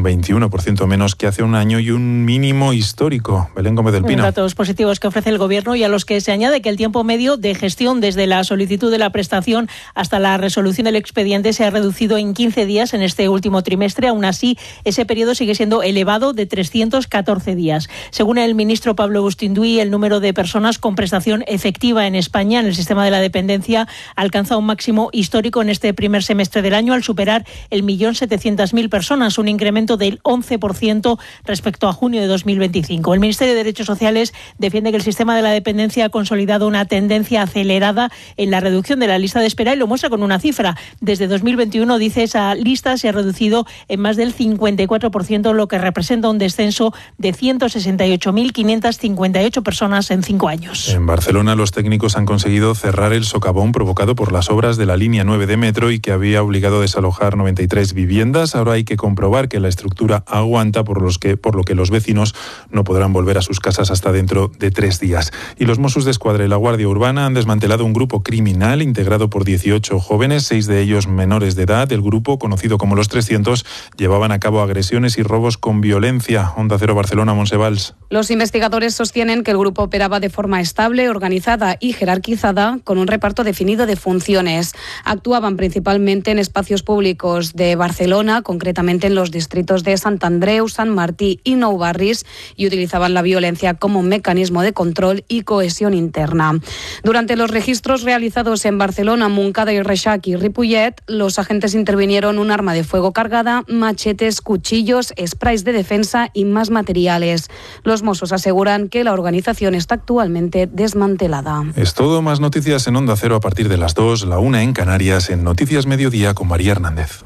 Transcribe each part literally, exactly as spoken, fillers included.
un veintiuno por ciento menos que hace un año y un mínimo histórico. Belén Gómez del Pino. Datos positivos que ofrece el Gobierno y a los que se añade que el tiempo medio de gestión desde la solicitud de la prestación hasta la resolución del expediente se ha reducido en quince días en este último trimestre. Aún así, ese periodo sigue siendo elevado de trescientos catorce días. Según el ministro Pablo Bustinduy, el número de personas con prestación efectiva en España en el sistema de la dependencia alcanza un máximo histórico en este primer semestre del año al superar el millón setecientas mil personas, un incremento del once por ciento respecto a junio de dos mil veinticinco. El Ministerio de Derechos Sociales defiende que el sistema de la dependencia ha consolidado una tendencia acelerada en la reducción de la lista de espera y lo muestra con una cifra. Desde dos mil veintiuno, dice, esa lista se ha reducido en más del cincuenta y cuatro por ciento, lo que representa un descenso de ciento sesenta y ocho mil quinientas cincuenta y ocho personas en cinco años. En Barcelona, los técnicos han conseguido cerrar el socavón provocado por las obras de la línea nueve de metro y que había obligado a desalojar noventa y tres viviendas. Ahora hay que comprobar que la estructura aguanta, por, los que, por lo que los vecinos no podrán volver a sus casas hasta dentro de tres días. Y los Mossos d'Esquadra y la Guardia Urbana han desmantelado un grupo criminal integrado por dieciocho jóvenes, seis de ellos menores de edad. El grupo, conocido como Los trescientos, llevaban a cabo agresiones y robos con violencia. Onda Cero Barcelona, Montse Valls. Los investigadores sostienen que el grupo operaba de forma estable, organizada y jerarquizada, con un reparto definido de funciones. Actuaban principalmente en espacios públicos de Barcelona, concretamente en los distritos de Sant Andreu, Sant Martí y Nou Barris, y utilizaban la violencia como mecanismo de control y cohesión interna. Durante los registros realizados en Barcelona, Montcada y Reixac y Ripollet, los agentes intervinieron un arma de fuego cargada, machetes, cuchillos, sprays de defensa y más materiales. Los Mossos aseguran que la organización está actualmente desmantelada. Es todo. Más noticias en Onda Cero a partir de las dos, la una en Canarias, en Noticias Mediodía con María Hernández.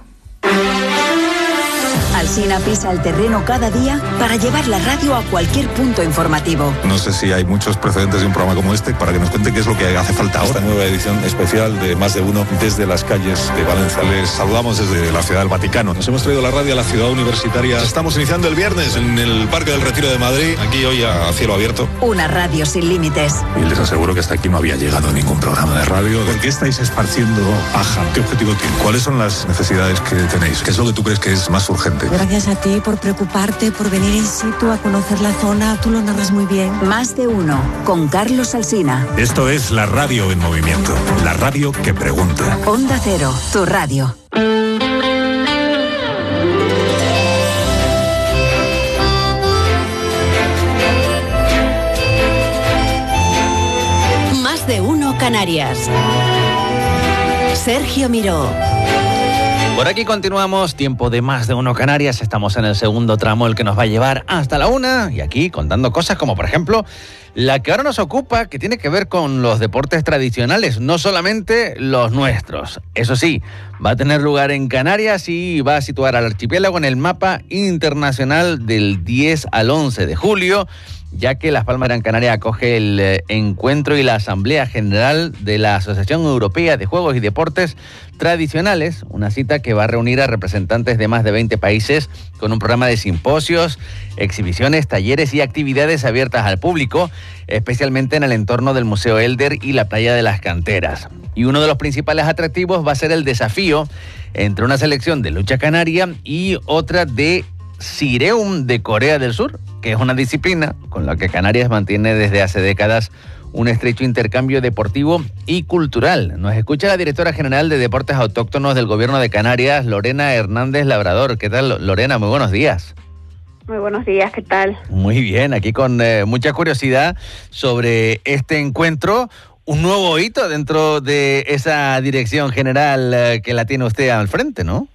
Alsina pisa el terreno cada día para llevar la radio a cualquier punto informativo. No sé si hay muchos precedentes de un programa como este para que nos cuente qué es lo que hace falta ahora. Esta nueva edición especial de Más de Uno desde las calles de Valencia. Les saludamos desde la Ciudad del Vaticano. Nos hemos traído la radio a la ciudad universitaria. Estamos iniciando el viernes en el Parque del Retiro de Madrid, aquí hoy a cielo abierto. Una radio sin límites. Y les aseguro que hasta aquí no había llegado ningún programa de radio. ¿Por qué estáis esparciendo paja? ¿Qué objetivo tiene? ¿Cuáles son las necesidades que tenéis? ¿Qué es lo que tú crees que es más urgente? Gracias a ti por preocuparte, por venir in situ a conocer la zona. Tú lo narras muy bien. Más de Uno, con Carlos Alsina. Esto es la radio en movimiento. La radio que pregunta. Onda Cero, tu radio. Más de Uno Canarias. Sergio Miró. Por aquí continuamos, tiempo de Más de Uno Canarias, estamos en el segundo tramo, el que nos va a llevar hasta la una, y aquí contando cosas como, por ejemplo, la que ahora nos ocupa, que tiene que ver con los deportes tradicionales, no solamente los nuestros. Eso sí, va a tener lugar en Canarias y va a situar al archipiélago en el mapa internacional del diez al once de julio, ya que Las Palmas de Gran Canaria acoge el eh, encuentro y la Asamblea General de la Asociación Europea de Juegos y Deportes Tradicionales, una cita que va a reunir a representantes de más de veinte países con un programa de simposios, exhibiciones, talleres y actividades abiertas al público, especialmente en el entorno del Museo Elder y la Playa de las Canteras. Y uno de los principales atractivos va a ser el desafío entre una selección de lucha canaria y otra de Sireum de Corea del Sur, que es una disciplina con la que Canarias mantiene desde hace décadas un estrecho intercambio deportivo y cultural. Nos escucha la directora general de Deportes Autóctonos del Gobierno de Canarias, Lorena Hernández Labrador. ¿Qué tal, Lorena? Muy buenos días. Muy buenos días, ¿qué tal? Muy bien, aquí con eh, mucha curiosidad sobre este encuentro, un nuevo hito dentro de esa dirección general eh, que la tiene usted al frente, ¿no?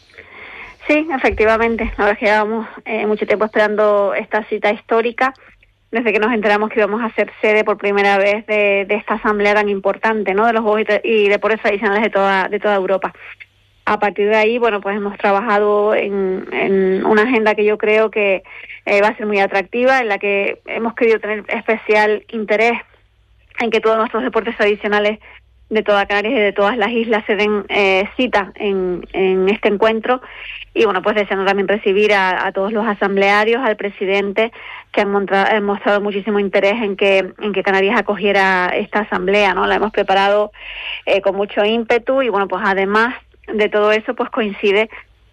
Sí, efectivamente. La verdad es que llevamos eh, mucho tiempo esperando esta cita histórica, desde que nos enteramos que íbamos a ser sede por primera vez de, de esta asamblea tan importante, ¿no?, de los juegos y deportes tradicionales de toda de toda Europa. A partir de ahí, bueno, pues hemos trabajado en, en una agenda que yo creo que eh, va a ser muy atractiva, en la que hemos querido tener especial interés en que todos nuestros deportes tradicionales de toda Canarias y de todas las islas se den eh, cita en, en este encuentro. Y bueno, pues deseando también recibir a, a todos los asamblearios, al presidente, que han, montra, han mostrado muchísimo interés en que en que Canarias acogiera esta asamblea, ¿no? La hemos preparado eh, con mucho ímpetu y bueno, pues además de todo eso, pues coincide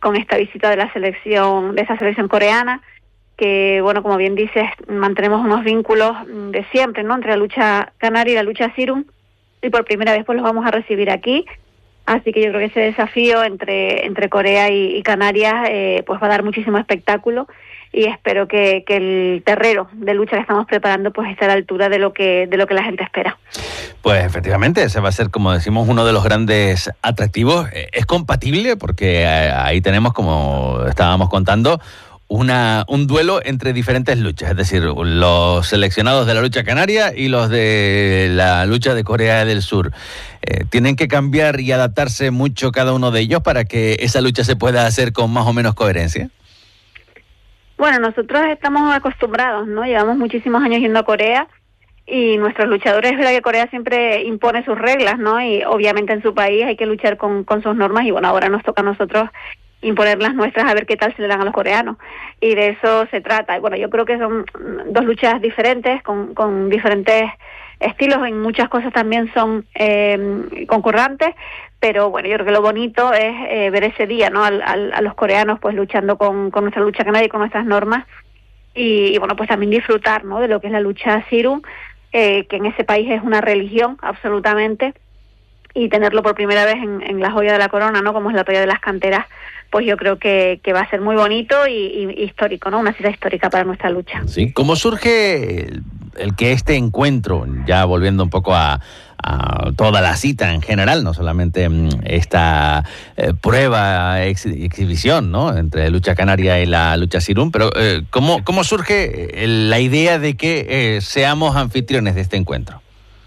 con esta visita de la selección, de esa selección coreana, que, bueno, como bien dices, mantenemos unos vínculos de siempre, ¿no?, entre la lucha canaria y la lucha Sirum, y por primera vez pues los vamos a recibir aquí. Así que yo creo que ese desafío entre entre Corea y, y Canarias eh, pues va a dar muchísimo espectáculo, y espero que, que el terreno de lucha que estamos preparando pues esté a la altura de lo que de lo que la gente espera. Pues efectivamente, ese va a ser, como decimos, uno de los grandes atractivos. Es compatible porque ahí tenemos, como estábamos contando, Una, un duelo entre diferentes luchas, es decir, los seleccionados de la lucha canaria y los de la lucha de Corea del Sur. Eh, tienen que cambiar y adaptarse mucho cada uno de ellos para que esa lucha se pueda hacer con más o menos coherencia. Bueno, nosotros estamos acostumbrados, ¿no? Llevamos muchísimos años yendo a Corea y nuestros luchadores, es verdad que Corea siempre impone sus reglas, ¿no? Y obviamente en su país hay que luchar con, con sus normas, y bueno, ahora nos toca a nosotros imponer las nuestras a ver qué tal se le dan a los coreanos, y de eso se trata. Y bueno, yo creo que son dos luchas diferentes, con, con diferentes estilos, en muchas cosas también son eh, concurrentes, pero bueno, yo creo que lo bonito es eh, ver ese día, ¿no?, al, al, a los coreanos pues luchando con, con nuestra lucha canaria y con nuestras normas, y, y bueno, pues también disfrutar, ¿no?, de lo que es la lucha Sirum, eh, que en ese país es una religión absolutamente, y tenerlo por primera vez en, en la joya de la corona, ¿no?, como es la toalla de las canteras, pues yo creo que, que va a ser muy bonito y, y histórico, ¿no? Una cita histórica para nuestra lucha. Sí, ¿cómo surge el, el que este encuentro, ya volviendo un poco a, a toda la cita en general, no solamente esta eh, prueba, ex, exhibición, ¿no?, entre lucha canaria y la lucha Sirum, pero eh, ¿cómo, cómo surge la idea de que eh, seamos anfitriones de este encuentro?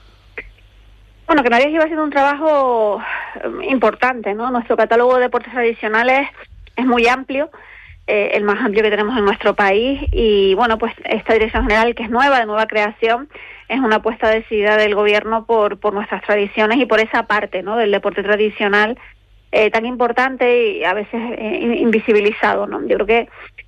Bueno, Canarias lleva haciendo un trabajo importante, ¿no? Nuestro catálogo de deportes tradicionales es muy amplio, eh, el más amplio que tenemos en nuestro país, y bueno, pues esta dirección general, que es nueva, de nueva creación, es una apuesta decidida del gobierno por, por nuestras tradiciones y por esa parte, ¿no?, del deporte tradicional eh, tan importante y a veces eh, invisibilizado, ¿no? Yo creo que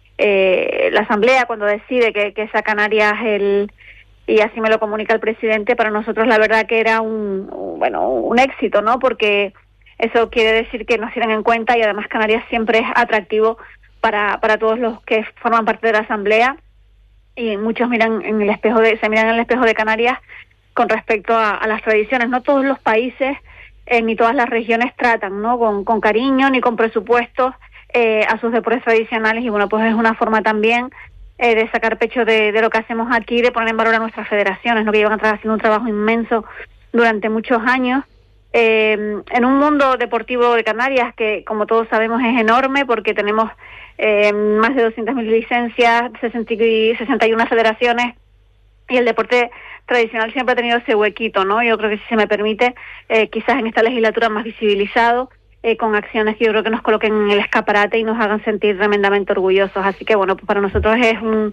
eh, la Asamblea, cuando decide que, que sea Canarias el... y así me lo comunica el presidente, para nosotros la verdad que era un, un bueno un éxito, ¿no?, porque eso quiere decir que nos tienen en cuenta, y además Canarias siempre es atractivo para para todos los que forman parte de la Asamblea, y muchos miran en el espejo de se miran en el espejo de Canarias con respecto a, a las tradiciones. No todos los países eh, ni todas las regiones tratan, ¿no?, con, con cariño ni con presupuestos eh, a sus deportes tradicionales, y bueno, pues es una forma también Eh, de sacar pecho de, de lo que hacemos aquí, de poner en valor a nuestras federaciones, ¿no?, que llevan haciendo un trabajo inmenso durante muchos años, eh, en un mundo deportivo de Canarias que, como todos sabemos, es enorme, porque tenemos eh, más de doscientas mil licencias, sesenta y una federaciones, y el deporte tradicional siempre ha tenido ese huequito, ¿no? Yo creo que, si se me permite, eh, quizás en esta legislatura más visibilizado, Eh, con acciones que yo creo que nos coloquen en el escaparate y nos hagan sentir tremendamente orgullosos. Así que bueno, pues para nosotros es un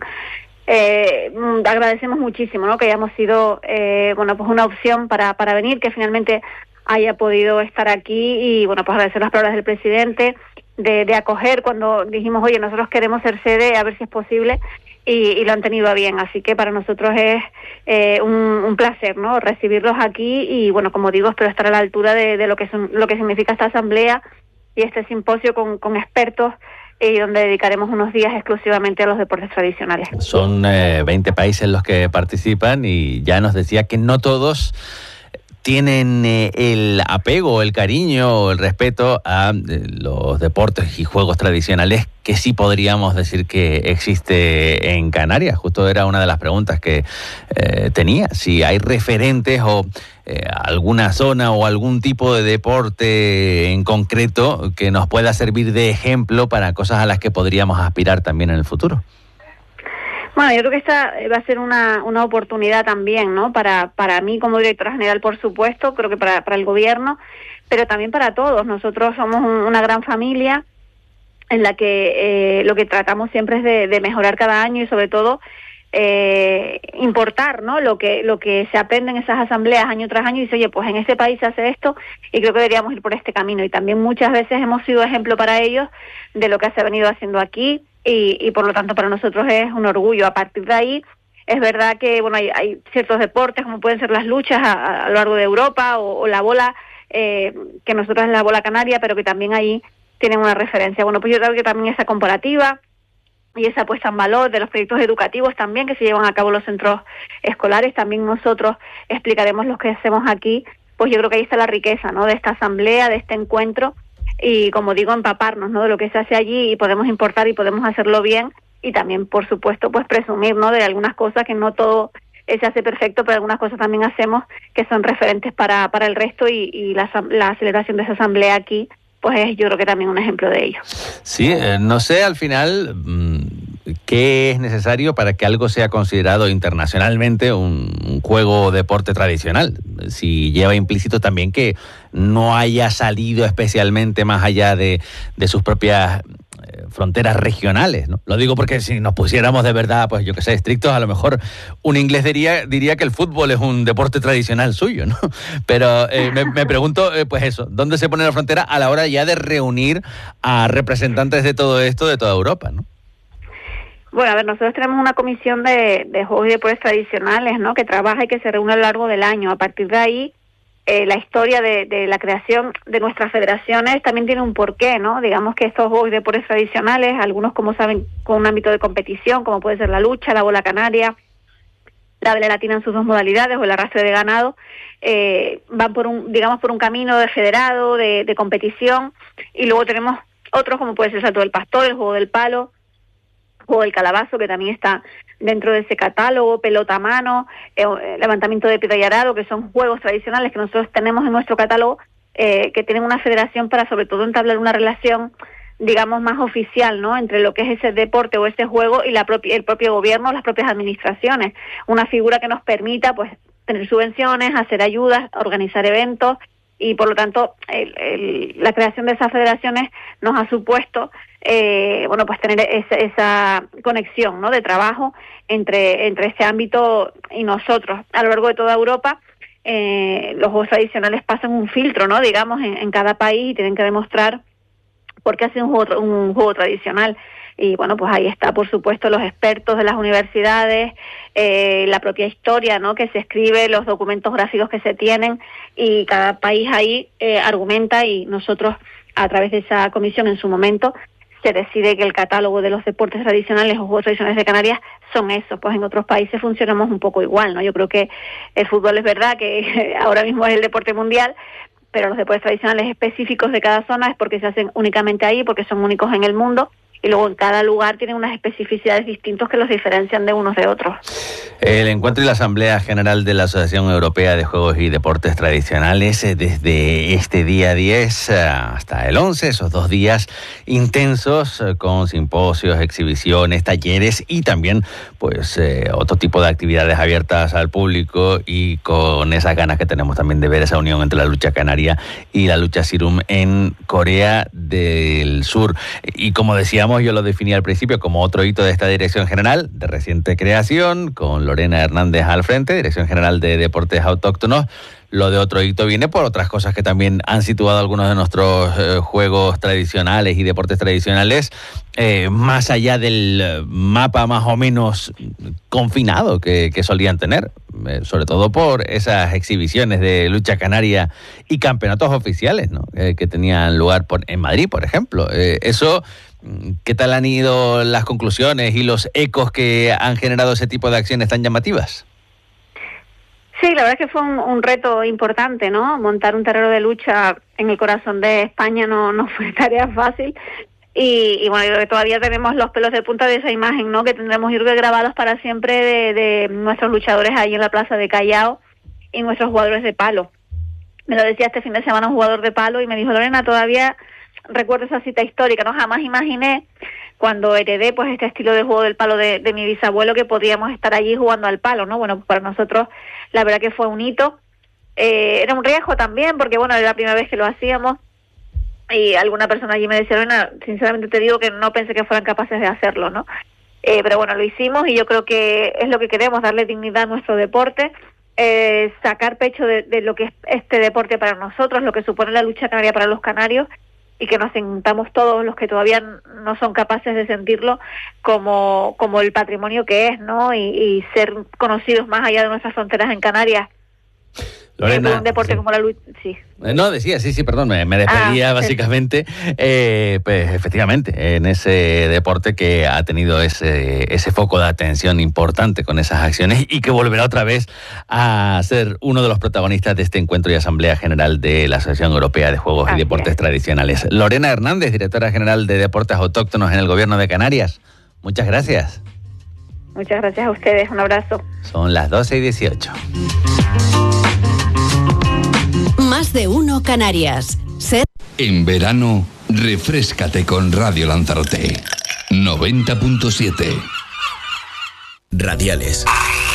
eh, agradecemos muchísimo, ¿no?, que hayamos sido eh, bueno pues una opción para para venir, que finalmente haya podido estar aquí, y bueno, pues agradecer las palabras del presidente de, de acoger cuando dijimos, oye, nosotros queremos ser sede, a ver si es posible, y, y lo han tenido a bien. Así que para nosotros es eh, un, un placer, ¿no?, recibirlos aquí, y bueno, como digo, espero estar a la altura de, de lo que son, lo que significa esta asamblea y este simposio con, con expertos, y donde dedicaremos unos días exclusivamente a los deportes tradicionales. Son eh, veinte países los que participan, y ya nos decía que no todos tienen eh, el apego, el cariño, el respeto a eh, los deportes y juegos tradicionales que sí podríamos decir que existe en Canarias. Justo era una de las preguntas que eh, tenía, si hay referentes o eh, alguna zona o algún tipo de deporte en concreto que nos pueda servir de ejemplo para cosas a las que podríamos aspirar también en el futuro. Bueno, yo creo que esta va a ser una, una oportunidad también, ¿no?, para para mí como directora general, por supuesto, creo que para, para el gobierno, pero también para todos. Nosotros somos un, una gran familia en la que eh, lo que tratamos siempre es de, de mejorar cada año, y sobre todo eh, importar, ¿no?, lo que lo que se aprende en esas asambleas año tras año, y dice, oye, pues en este país se hace esto y creo que deberíamos ir por este camino. Y también muchas veces hemos sido ejemplo para ellos de lo que se ha venido haciendo aquí. Y, y por lo tanto para nosotros es un orgullo. A partir de ahí, es verdad que bueno hay, hay ciertos deportes, como pueden ser las luchas a, a lo largo de Europa, o, o la bola, eh, que nosotros es la bola canaria, pero que también ahí tienen una referencia. Bueno, pues yo creo que también esa comparativa y esa puesta en valor de los proyectos educativos también que se llevan a cabo en los centros escolares, también nosotros explicaremos lo que hacemos aquí, pues yo creo que ahí está la riqueza, ¿no?, de esta asamblea, de este encuentro, y como digo, empaparnos, ¿no?, de lo que se hace allí, y podemos importar y podemos hacerlo bien, y también, por supuesto, pues presumir, ¿no?, de algunas cosas, que no todo se hace perfecto, pero algunas cosas también hacemos que son referentes para, para el resto, y, y la, la celebración de esa asamblea aquí, pues es, yo creo que también un ejemplo de ello. Sí, eh, no sé al final mmm, qué es necesario para que algo sea considerado internacionalmente un, un juego o deporte tradicional. Si lleva implícito también que no haya salido especialmente más allá de, de sus propias fronteras regionales, ¿no? Lo digo porque si nos pusiéramos de verdad, pues yo que sé, estrictos, a lo mejor un inglés diría, diría que el fútbol es un deporte tradicional suyo, ¿no? Pero eh, me, me pregunto, eh, pues eso, ¿dónde se pone la frontera a la hora ya de reunir a representantes de todo esto de toda Europa, ¿no? Bueno, a ver, nosotros tenemos una comisión de, de juegos y deportes tradicionales, ¿no?, que trabaja y que se reúne a lo largo del año. A partir de ahí, Eh, la historia de, de la creación de nuestras federaciones también tiene un porqué, ¿no? Digamos que estos juegos y deportes tradicionales, algunos, como saben, con un ámbito de competición, como puede ser la lucha, la bola canaria, la vela latina en sus dos modalidades o el arrastre de ganado, eh, van por un, digamos, por un camino de federado, de, de competición, y luego tenemos otros, como puede ser el salto del pastor, el juego del palo, juego del calabazo, que también está dentro de ese catálogo, pelota a mano, eh, levantamiento de piedra y arado, que son juegos tradicionales que nosotros tenemos en nuestro catálogo, eh, que tienen una federación para sobre todo entablar una relación, digamos, más oficial, ¿no?, entre lo que es ese deporte o ese juego y la propia, el propio gobierno, las propias administraciones. Una figura que nos permita, pues, tener subvenciones, hacer ayudas, organizar eventos, y por lo tanto el, el, la creación de esas federaciones nos ha supuesto eh, bueno, pues tener esa, esa conexión, ¿no?, de trabajo entre entre este ámbito y nosotros. A lo largo de toda Europa eh, los juegos tradicionales pasan un filtro, ¿no?, digamos, en, en cada país, y tienen que demostrar por qué hacen un juego, un juego tradicional. Y bueno, pues ahí está, por supuesto, los expertos de las universidades, eh, la propia historia, ¿no?, que se escribe, los documentos gráficos que se tienen, y cada país ahí eh, argumenta, y nosotros, a través de esa comisión en su momento, se decide que el catálogo de los deportes tradicionales o juegos tradicionales de Canarias son esos. Pues en otros países funcionamos un poco igual, ¿no? Yo creo que el fútbol es verdad que ahora mismo es el deporte mundial, pero los deportes tradicionales específicos de cada zona es porque se hacen únicamente ahí, porque son únicos en el mundo, y luego en cada lugar tienen unas especificidades distintas que los diferencian de unos de otros. El encuentro y la Asamblea General de la Asociación Europea de Juegos y Deportes Tradicionales, desde este día diez hasta el once, esos dos días intensos con simposios, exhibiciones, talleres y también pues eh, otro tipo de actividades abiertas al público, y con esas ganas que tenemos también de ver esa unión entre la lucha canaria y la lucha Sirum en Corea del Sur. Y como decíamos, yo lo definí al principio como otro hito de esta Dirección General de reciente creación, con Lorena Hernández al frente, Dirección General de Deportes Autóctonos. Lo de otro hito viene por otras cosas que también han situado algunos de nuestros eh, juegos tradicionales y deportes tradicionales, eh, más allá del mapa más o menos confinado que, que solían tener, eh, sobre todo por esas exhibiciones de lucha canaria y campeonatos oficiales, ¿no?, eh, que tenían lugar por, en Madrid, por ejemplo. Eh, eso... ¿Qué tal han ido las conclusiones y los ecos que han generado ese tipo de acciones tan llamativas? Sí, la verdad es que fue un, un reto importante, ¿no? Montar un terreno de lucha en el corazón de España no, no fue tarea fácil. Y, y bueno, yo creo que todavía tenemos los pelos de punta de esa imagen, ¿no?, que tendremos yo creo que grabados para siempre de, de nuestros luchadores ahí en la plaza de Callao y nuestros jugadores de palo. Me lo decía este fin de semana un jugador de palo y me dijo: Lorena, todavía recuerdo esa cita histórica, no jamás imaginé, cuando heredé pues este estilo de juego del palo de, de mi bisabuelo, que podíamos estar allí jugando al palo, ¿no? Bueno, para nosotros la verdad que fue un hito, eh, era un riesgo también, porque bueno, era la primera vez que lo hacíamos, y alguna persona allí me decía: Lorena, sinceramente te digo que no pensé que fueran capaces de hacerlo, ¿no? Eh, pero bueno, lo hicimos, y yo creo que es lo que queremos, darle dignidad a nuestro deporte, eh, sacar pecho de, de lo que es este deporte para nosotros, lo que supone la lucha canaria para los canarios, y que nos sintamos todos los que todavía no son capaces de sentirlo como como el patrimonio que es, ¿no? Y, y ser conocidos más allá de nuestras fronteras en Canarias Lorena, un deporte sí. como la lucha, sí. No, decía, sí, sí, perdón, me, me despedía ah, básicamente. Eh, pues efectivamente, en ese deporte que ha tenido ese, ese foco de atención importante con esas acciones y que volverá otra vez a ser uno de los protagonistas de este encuentro y asamblea general de la Asociación Europea de Juegos Así y Deportes es. Tradicionales. Lorena Hernández, directora general de Deportes Autóctonos en el Gobierno de Canarias. Muchas gracias. Muchas gracias a ustedes, un abrazo. Son las doce y dieciocho. Más de uno Canarias. Ser... En verano, refréscate con Radio Lanzarote. noventa punto siete. Radiales.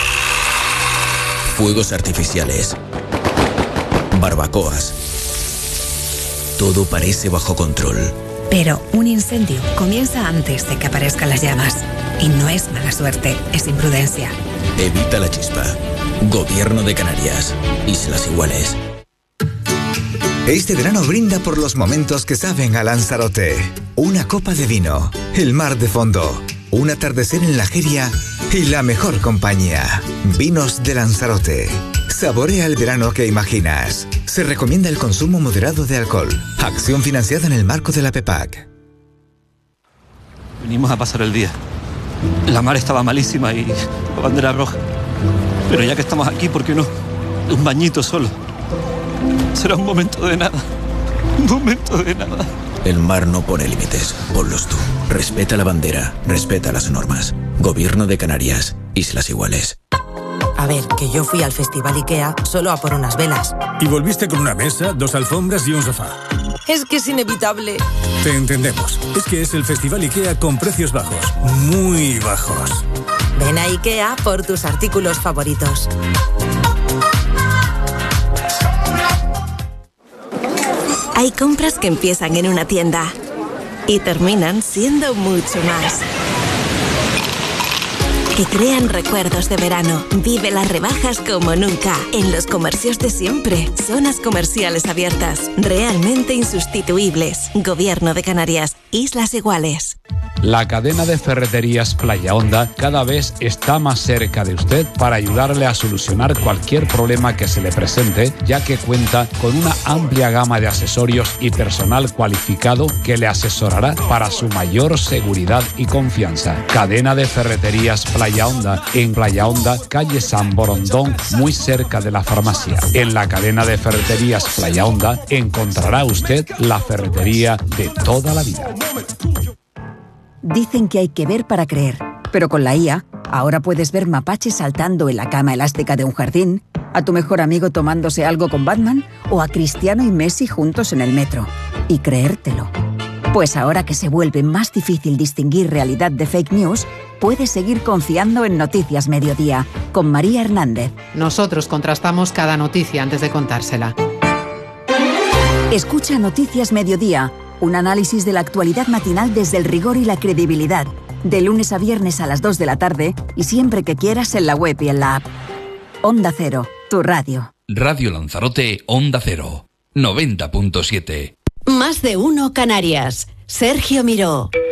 Fuegos artificiales. Barbacoas. Todo parece bajo control. Pero un incendio comienza antes de que aparezcan las llamas. Y no es mala suerte, es imprudencia. Evita la chispa. Gobierno de Canarias. Islas Iguales. Este verano brinda por los momentos que saben a Lanzarote. Una copa de vino, el mar de fondo, un atardecer en la Jeria y la mejor compañía. Vinos de Lanzarote. Saborea el verano que imaginas. Se recomienda el consumo moderado de alcohol. Acción financiada en el marco de la PEPAC. Venimos a pasar el día. La mar estaba malísima y la bandera roja. Pero ya que estamos aquí, ¿por qué no? Un bañito solo. Será un momento de nada. Un momento de nada. El mar no pone límites. Ponlos tú. Respeta la bandera. Respeta las normas. Gobierno de Canarias. Islas Iguales. A ver, que yo fui al Festival IKEA solo a por unas velas. Y volviste con una mesa, dos alfombras y un sofá. Es que es inevitable. Te entendemos. Es que es el Festival IKEA con precios bajos. Muy bajos. Ven a IKEA por tus artículos favoritos. Hay compras que empiezan en una tienda y terminan siendo mucho más. Que crean recuerdos de verano. Vive las rebajas como nunca. En los comercios de siempre. Zonas comerciales abiertas. Realmente insustituibles. Gobierno de Canarias. Islas Iguales. La cadena de ferreterías Playa Honda cada vez está más cerca de usted para ayudarle a solucionar cualquier problema que se le presente, ya que cuenta con una amplia gama de accesorios y personal cualificado que le asesorará para su mayor seguridad y confianza. Cadena de ferreterías Playa Honda, en Playa Honda, calle San Borondón, muy cerca de la farmacia. En la cadena de ferreterías Playa Honda encontrará usted la ferretería de toda la vida. Dicen que hay que ver para creer, pero con la I A, ahora puedes ver mapaches saltando en la cama elástica de un jardín, a tu mejor amigo tomándose algo con Batman o a Cristiano y Messi juntos en el metro. Y creértelo. Pues ahora que se vuelve más difícil distinguir realidad de fake news, puedes seguir confiando en Noticias Mediodía, con María Hernández. Nosotros contrastamos cada noticia antes de contársela. Escucha Noticias Mediodía, un análisis de la actualidad matinal desde el rigor y la credibilidad. De lunes a viernes a las dos de la tarde y siempre que quieras en la web y en la app. Onda Cero, tu radio. Radio Lanzarote, Onda Cero, noventa punto siete. Más de uno Canarias. Sergio Miró.